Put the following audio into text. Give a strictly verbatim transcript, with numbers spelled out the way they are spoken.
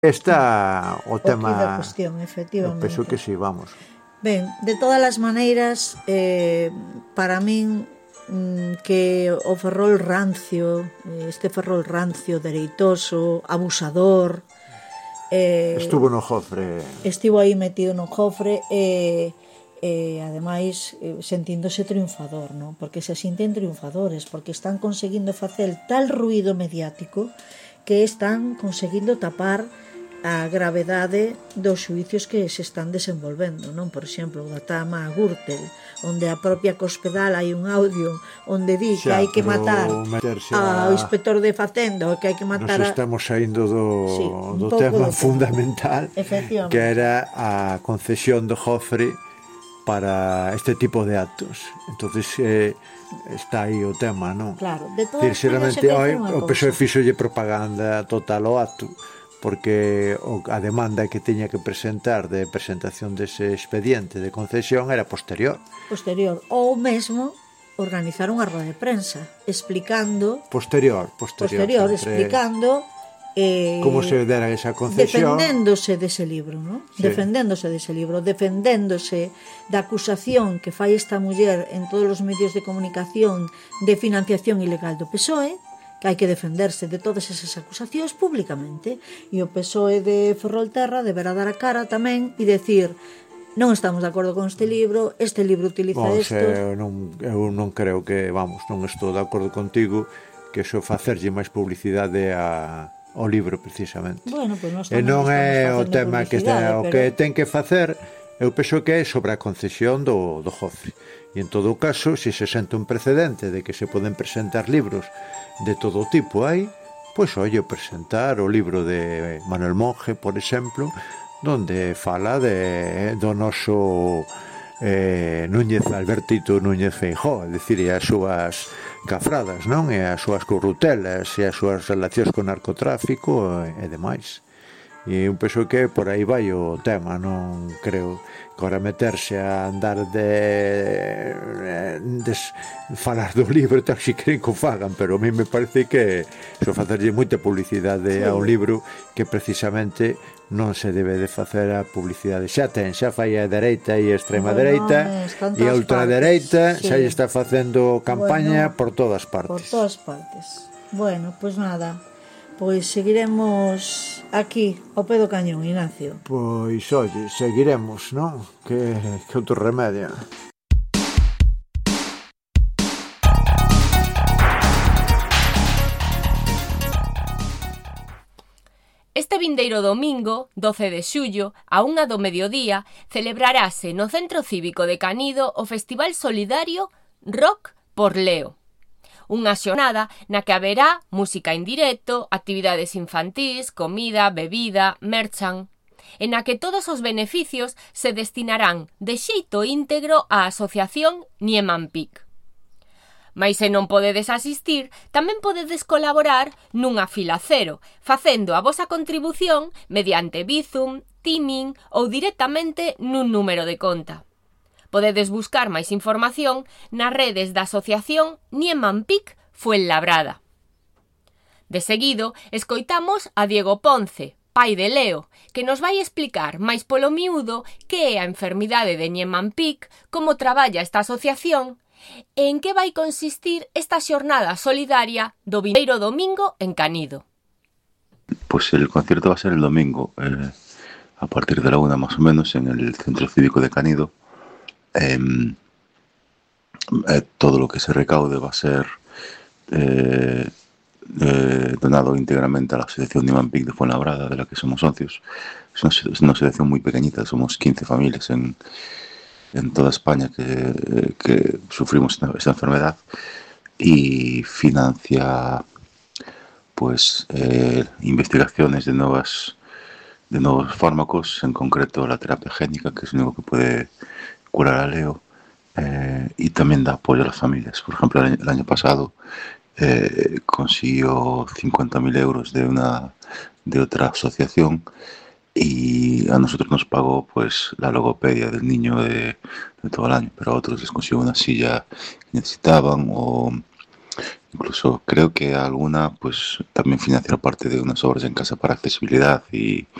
Está o o tema... que da cuestión, efectivamente. Eu penso que sí, vamos. Ben, de todas as maneiras, eh, para min, mm, que o Ferrol rancio, este Ferrol rancio, dereitoso, abusador, eh, estuvo no Jofre. Estivo aí metido no Jofre e... e ademais sentíndose triunfador, non? Porque se sinten triunfadores, porque están conseguindo facer tal ruído mediático que están conseguindo tapar a gravedade dos xuicios que se están desenvolvendo, non? Por exemplo, o da Tama Gürtel, onde a propia Cospedal hai un audio onde di que hai que matar ao inspector de Facenda, que hai que matar a... Nos estamos saindo do, sí, do tema fundamental, que era a concesión do Jofre para este tipo de actos. Entonces eh, está aí o tema, non? Claro, de todas maneras o P S O E fixolle propaganda total ao acto, porque a demanda que tiña que presentar de presentación dese expediente de concesión era posterior. Posterior, ou mesmo organizar unha roda de prensa explicando... Posterior, posterior. Posterior, explicando... Eh, como se dera esa concesión, defendéndose dese libro, ¿no? Sí. defendéndose dese libro, defendéndose da acusación que fai esta muller en todos os medios de comunicación de financiación ilegal do P S O E, que hai que defenderse de todas esas acusacións públicamente, e o P S O E de Ferrolterra deberá dar a cara tamén e decir: non estamos de acordo con este libro, este libro utiliza bon, isto. Eu non, eu non creo que, vamos, non estou de acordo contigo que iso facerlle máis publicidade a o libro, precisamente. Bueno, pues non e non é o tema que está, o que ten que facer, eu penso que é sobre a concesión do, do Jofre. E en todo caso, se se sente un precedente de que se poden presentar libros de todo tipo aí, pois oye, presentar o libro de Manuel Monge, por exemplo, donde fala de do noso eh, Núñez Albertito Núñez Feijóo, é dicir, as súas cafradas, non? E as súas corrutelas e as súas relacións con narcotráfico e demais. E eu penso que por aí vai o tema, non creo que agora meterse a andar de, de falar do libro, tal, si queren que o fagan, pero a mí me parece que so facerlle moita publicidade ao libro que precisamente non se debe de facer a publicidade. Xa ten, xa fai a dereita e a extrema bueno, dereita e a ultradereita, sí. Xa lle está facendo campaña bueno, por todas partes. Por todas partes. Bueno, pois pues nada, pois seguiremos aquí ao pé do cañón, Ignacio. Pois, oye, seguiremos, non? Que, que outro remedio. Este vindeiro domingo, doce de xullo, a unha do mediodía, celebrarase no Centro Cívico de Canido o Festival Solidario Rock por Leo. Unha xornada na que haberá música en directo, actividades infantís, comida, bebida, merchan, e na que todos os beneficios se destinarán de xeito íntegro á asociación Nieman Pic. Mais se non podedes asistir, tamén podedes colaborar nunha fila cero, facendo a vosa contribución mediante Bizum, Timing ou directamente nun número de conta. Podedes buscar máis información nas redes da asociación Nieman Pic Fuenlabrada. De seguido, escoitamos a Diego Ponce, pai de Leo, que nos vai explicar máis polo miúdo que é a enfermidade de Nieman Pic, como traballa esta asociación e en que vai consistir esta xornada solidaria do vindeiro domingo en Canido. Pues el concierto va a ser el domingo, eh, a partir de la una más o menos, en el Centro Cívico de Canido. Eh, eh, todo lo que se recaude va a ser eh, eh, donado íntegramente a la asociación Nieman Pic de Fuenlabrada, de la que somos socios. Es una, es una asociación muy pequeñita, somos quince familias en en toda España que, que sufrimos esta, esta enfermedad, y financia pues eh, investigaciones de nuevas de nuevos fármacos, en concreto la terapia génica, que es lo único que puede curar a Leo, eh, y también da apoyo a las familias. Por ejemplo, el año, el año pasado eh, consiguió cincuenta mil euros de una de otra asociación, y a nosotros nos pagó pues la logopedia del niño de, de todo el año, pero a otros les consiguió una silla que necesitaban, o Incluso creo que alguna pues también financiaron parte de unas obras en casa para accesibilidad y